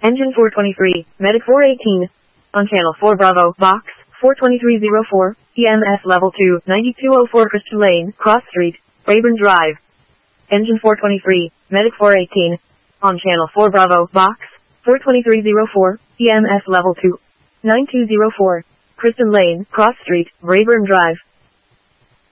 Engine 423, Medic 418. On channel 4 Bravo, box 42304, EMS level 2, 9204 Christian Lane, Cross Street, Rayburn Drive. Engine 423, Medic 418. On channel 4 Bravo, box 42304, EMS level 2, 9204, Kristen Lane, Cross Street, Rayburn Drive.